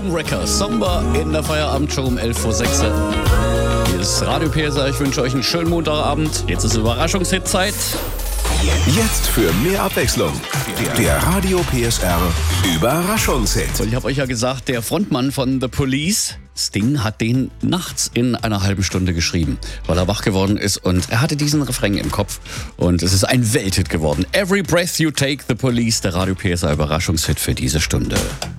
Homewrecker, Somber in der Feierabendshow um 11:06 Uhr. Hier ist Radio PSR, ich wünsche euch einen schönen Montagabend. Jetzt ist Überraschungshit-Zeit. Jetzt für mehr Abwechslung. Der Radio PSR Überraschungshit. Und ich habe euch ja gesagt, der Frontmann von The Police, Sting, hat den nachts in einer halben Stunde geschrieben, weil er wach geworden ist und er hatte diesen Refrain im Kopf und es ist ein Welthit geworden. Every Breath You Take, The Police, der Radio PSR Überraschungshit für diese Stunde.